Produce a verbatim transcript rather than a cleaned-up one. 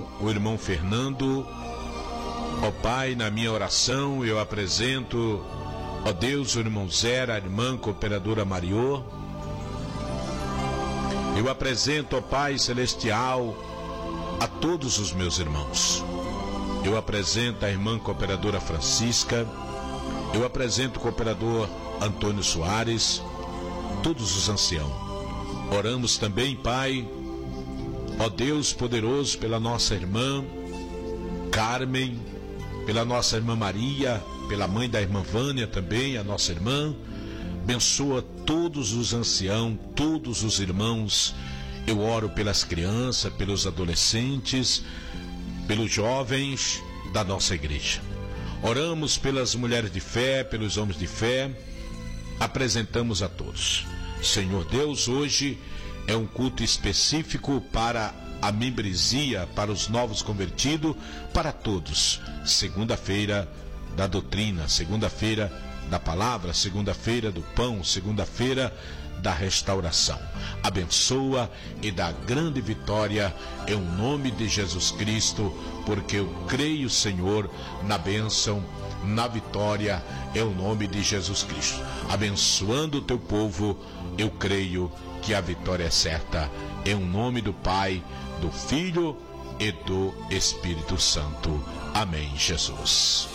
oração o irmão Fernando. Ó Pai, na minha oração eu apresento, ó Deus, o irmão Zera, a irmã cooperadora Mariô. Eu apresento, ó Pai Celestial, a todos os meus irmãos. Eu apresento a irmã cooperadora Francisca. Eu apresento o cooperador Antônio Soares, todos os anciãos. Oramos também, Pai, ó Deus poderoso, pela nossa irmã Carmen, pela nossa irmã Maria, pela mãe da irmã Vânia também, a nossa irmã. Abençoa todos os anciãos, todos os irmãos. Eu oro pelas crianças, pelos adolescentes, pelos jovens da nossa igreja. Oramos pelas mulheres de fé, pelos homens de fé. Apresentamos a todos. Senhor Deus, hoje é um culto específico para a membresia, para os novos convertidos, para todos. Segunda-feira da doutrina, segunda-feira da palavra, segunda-feira do pão, segunda-feira da restauração. Abençoa e dá grande vitória em nome de Jesus Cristo, porque eu creio, Senhor, na bênção, na vitória, em nome de Jesus Cristo. Abençoando o teu povo, eu creio que a vitória é certa, em nome do Pai, do Filho e do Espírito Santo. Amém, Jesus.